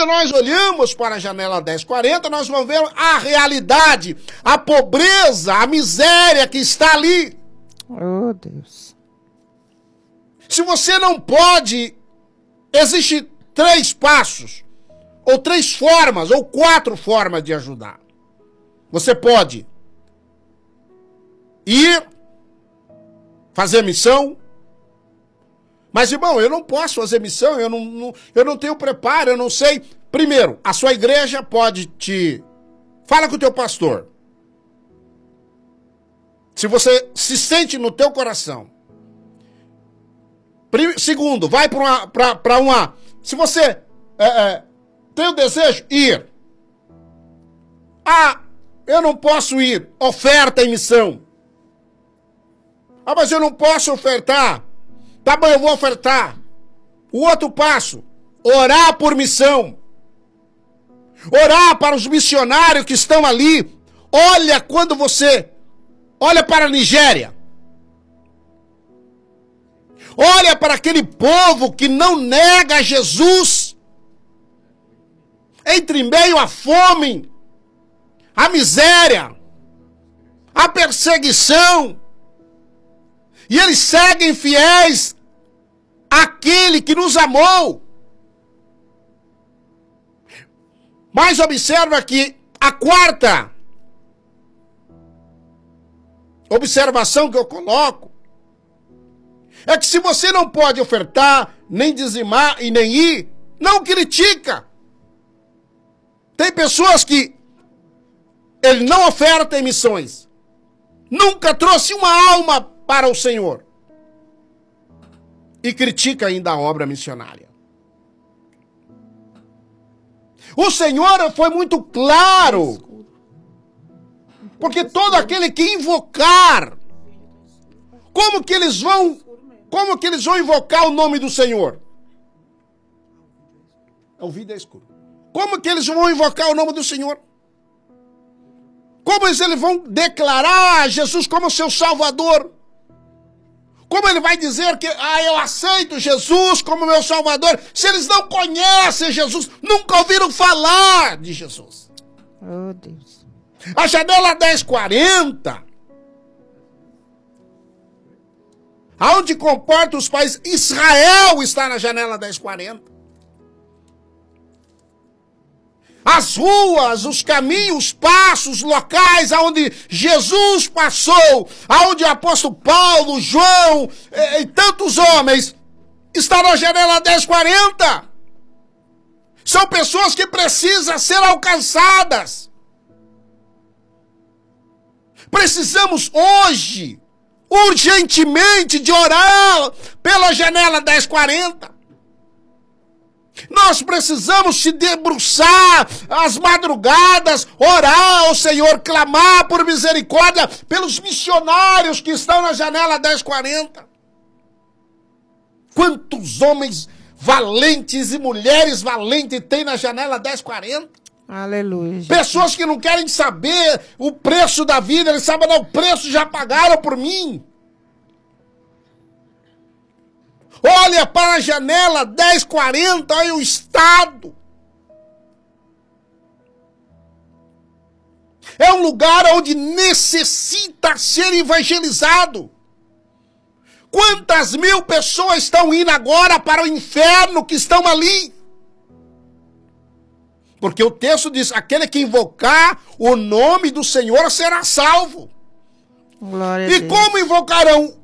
quando nós olhamos para a janela 1040, nós vamos ver a realidade, a pobreza, a miséria que está ali. Oh, Deus. Se você não pode, existem 3 passos, ou 3 formas, ou 4 formas de ajudar. Você pode ir, fazer missão. Mas, irmão, eu não posso fazer missão, eu não tenho preparo, eu não sei. Primeiro, a sua igreja pode te... Fala com o teu pastor. Se você se sente no teu coração. Segundo, vai para uma... Se você tem o desejo, ir. Ah, eu não posso ir. Oferta em missão. Ah, mas eu não posso ofertar. Tá bom, eu vou ofertar. O outro passo, orar por missão. Orar para os missionários que estão ali. Olha quando você olha para a Nigéria. Olha para aquele povo que não nega Jesus. Entre meio à fome, à miséria, à perseguição. E eles seguem fiéis àquele que nos amou. Mas observa que a 4ª observação que eu coloco é que se você não pode ofertar, nem dizimar e nem ir, não critica. Tem pessoas que ele não oferta em missões. Nunca trouxe uma alma para o Senhor. E critica ainda a obra missionária. O Senhor foi muito claro. Porque todo aquele que invocar, como que eles vão invocar o nome do Senhor? O vídeo é escuro. Como que eles vão invocar o nome do Senhor? Como eles vão declarar Jesus como seu Salvador? Como ele vai dizer que eu aceito Jesus como meu Salvador, se eles não conhecem Jesus, nunca ouviram falar de Jesus? Oh, Deus. A janela 1040, aonde comporta os países, Israel está na janela 1040. As ruas, os caminhos, os passos, os locais aonde Jesus passou, aonde o apóstolo Paulo, João e tantos homens estão na janela 1040. São pessoas que precisam ser alcançadas. Precisamos hoje, urgentemente, de orar pela janela 1040. Nós precisamos se debruçar às madrugadas, orar ao Senhor, clamar por misericórdia pelos missionários que estão na janela 1040. Quantos homens valentes e mulheres valentes tem na janela 1040? Aleluia. Pessoas que não querem saber o preço da vida, eles sabem, não, o preço já pagaram por mim. Olha para a janela 1040, olha o estado. É um lugar onde necessita ser evangelizado. Quantas mil pessoas estão indo agora para o inferno que estão ali? Porque o texto diz, aquele que invocar o nome do Senhor será salvo. Glória a E Deus. como invocarão?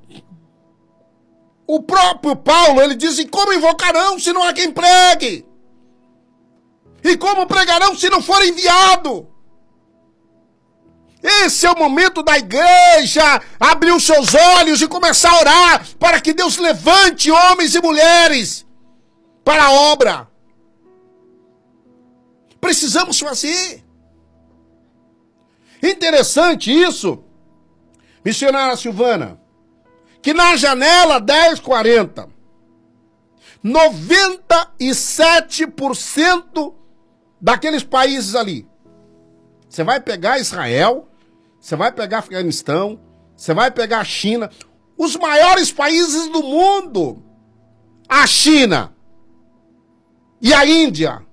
O próprio Paulo, ele diz, e como invocarão se não há quem pregue? E como pregarão se não for enviado? Esse é o momento da igreja abrir os seus olhos e começar a orar para que Deus levante homens e mulheres para a obra. Precisamos fazer. Interessante isso, missionária Silvana, que na janela 1040, 97% daqueles países ali, você vai pegar Israel, você vai pegar Afeganistão, você vai pegar a China, os maiores países do mundo, a China e a Índia,